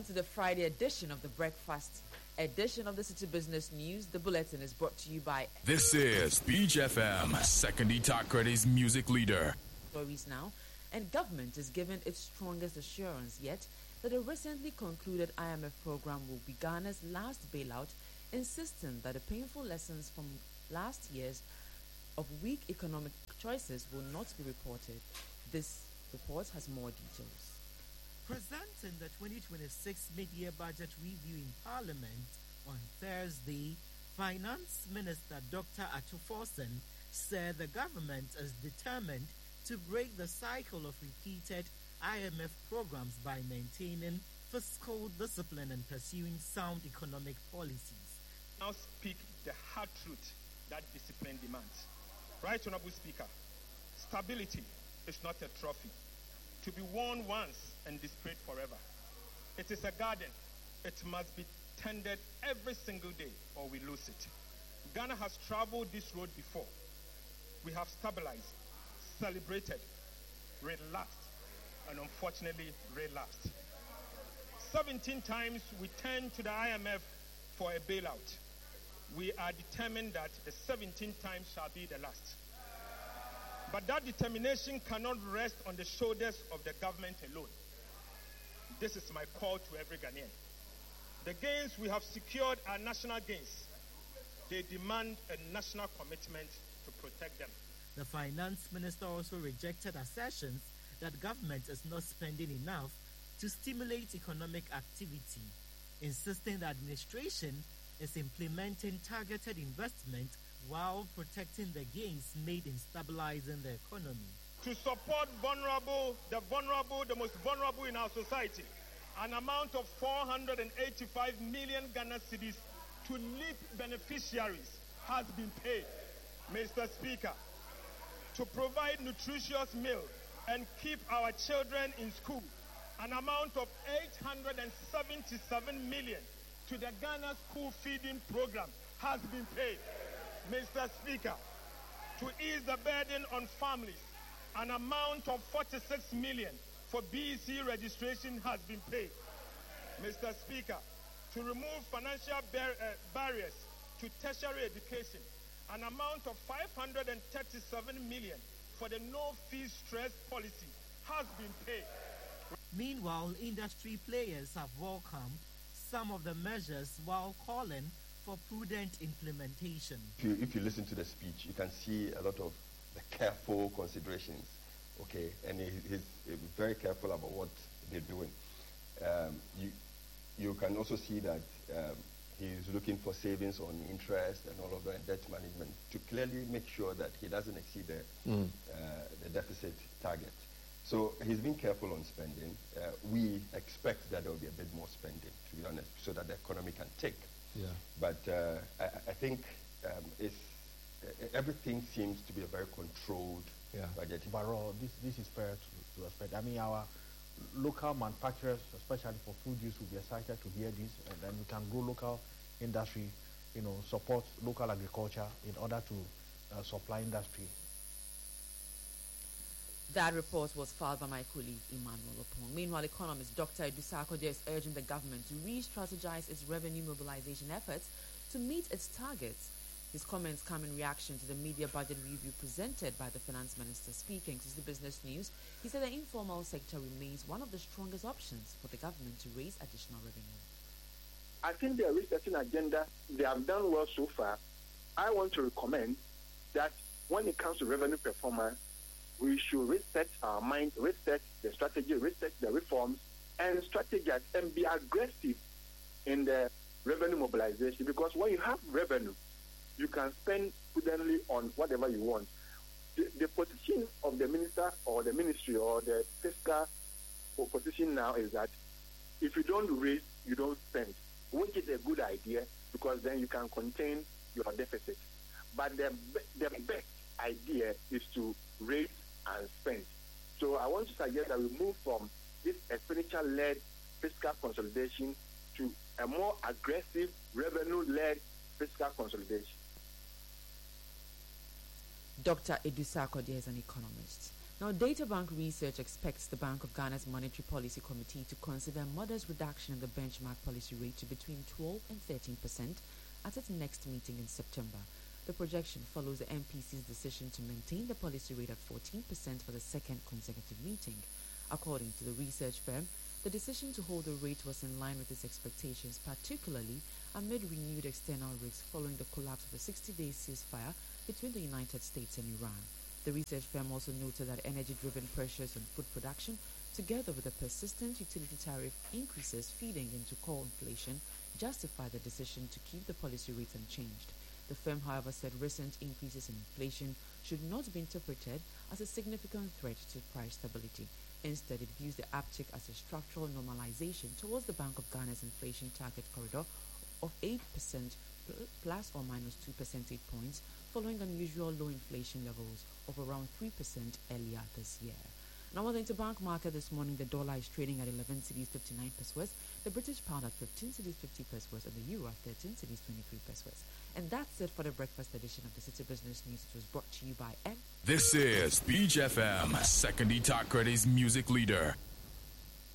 To the Friday edition of the breakfast edition of the City Business News. The bulletin is brought to you by This is Beach FM, Second Itakredi's music leader. Stories now, and government is given its strongest assurance yet that a recently concluded IMF program will be Ghana's last bailout, insisting that the painful lessons from last year's of weak economic choices will not be reported. This report has more details. Presenting the 2026 mid-year budget review in Parliament on Thursday, Finance Minister Dr. Atuforsen said the government is determined to break the cycle of repeated IMF programs by maintaining fiscal discipline and pursuing sound economic policies. Now speak the hard truth that discipline demands. Right, Honorable Speaker, stability is not a trophy to be worn once and displayed forever. It is a garden. It must be tended every single day or we lose it. Ghana has traveled this road before. We have stabilized, celebrated, relaxed, and unfortunately relapsed. 17 times we turned to the IMF for a bailout. We are determined that the 17th time shall be the last. But that determination cannot rest on the shoulders of the government alone. This is my call to every Ghanaian. The gains we have secured are national gains. They demand a national commitment to protect them. The finance minister also rejected assertions that government is not spending enough to stimulate economic activity, insisting the administration is implementing targeted investment while protecting the gains made in stabilizing the economy. To support the most vulnerable in our society, an amount of 485 million Ghana cedis to LEAP beneficiaries has been paid. Mr. Speaker, to provide nutritious meal and keep our children in school, an amount of 877 million to the Ghana School Feeding Program has been paid. Mr. Speaker, to ease the burden on families, an amount of 46 million for BEC registration has been paid. Mr. Speaker, to remove financial barriers to tertiary education, an amount of 537 million for the no-fee stress policy has been paid. Meanwhile, industry players have welcomed some of the measures while calling for prudent implementation. If you listen to the speech, you can see a lot of the careful considerations, okay? And he's very careful about what they're doing. You can also see that he's looking for savings on interest and all of that, and debt management, to clearly make sure that he doesn't exceed the deficit target. So he's been careful on spending. We expect that there will be a bit more spending, to be honest, so that the economy can take. Yeah. But I think everything seems to be a very controlled budget. But this is fair to expect. I mean, our local manufacturers, especially for food use, will be excited to hear this, and then we can grow local industry, support local agriculture in order to supply industry. That report was filed by my colleague Emmanuel Opong. Meanwhile, economist Dr. Idrissa Akodje is urging the government to re-strategize its revenue mobilization efforts to meet its targets. His comments come in reaction to the media budget review presented by the finance minister. Speaking to the Business News, he said the informal sector remains one of the strongest options for the government to raise additional revenue. I think the resetting agenda, they have done well so far. I want to recommend that when it comes to revenue performance, we should reset our mind, reset the strategy, reset the reforms, and strategize and be aggressive in the revenue mobilization. Because when you have revenue, you can spend prudently on whatever you want. The position of the minister or the ministry or the fiscal position now is that if you don't raise, you don't spend, which is a good idea because then you can contain your deficit. But the best idea is to raise and spend. So I want to suggest that we move from this expenditure-led fiscal consolidation to a more aggressive revenue-led fiscal consolidation. Dr. Idrissa Akodje is an economist. Now, Databank Research expects the Bank of Ghana's Monetary Policy Committee to consider a modest reduction in the benchmark policy rate to between 12 and 13% at its next meeting in September. The projection follows the MPC's decision to maintain the policy rate at 14% for the second consecutive meeting. According to the research firm, the decision to hold the rate was in line with its expectations, particularly amid renewed external risks following the collapse of a 60-day ceasefire between the United States and Iran. The research firm also noted that energy-driven pressures on food production, together with the persistent utility tariff increases feeding into core inflation, justify the decision to keep the policy rate unchanged. The firm, however, said recent increases in inflation should not be interpreted as a significant threat to price stability. Instead, it views the uptick as a structural normalization towards the Bank of Ghana's inflation target corridor of 8% plus or minus 2 percentage points, following unusual low inflation levels of around 3% earlier this year. Now, on the interbank market this morning, the dollar is trading at 11 cedis 59 pesos, the British pound at 15 cedis 50 pesos, and the euro at 13 cedis 23 pesos. And that's it for the breakfast edition of the City Business News. It was brought to you by This is Beach FM, Second Takoradi's music leader.